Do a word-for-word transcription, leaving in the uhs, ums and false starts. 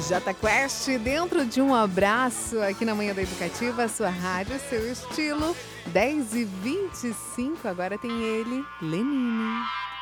Jota Quest, dentro de um abraço aqui na Manhã da Educativa, sua rádio, seu estilo. dez e vinte e cinco, agora tem ele, Lenine.